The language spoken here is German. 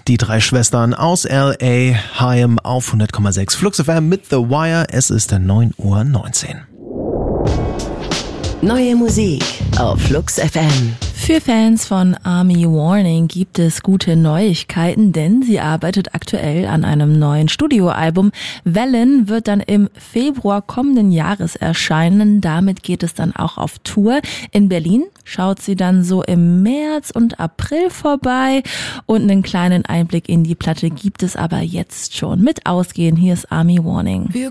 Die drei Schwestern aus L.A. Haim auf 100,6 Flux FM mit The Wire. Es ist 9:19 Uhr. Neue Musik auf Flux FM. Für Fans von Army Warning gibt es gute Neuigkeiten, denn sie arbeitet aktuell an einem neuen Studioalbum. Wellen wird dann im Februar kommenden Jahres erscheinen. Damit geht es dann auch auf Tour. In Berlin schaut sie dann so im März und April vorbei. Und einen kleinen Einblick in die Platte gibt es aber jetzt schon. Mit Ausgehen, hier ist Army Warning. Wir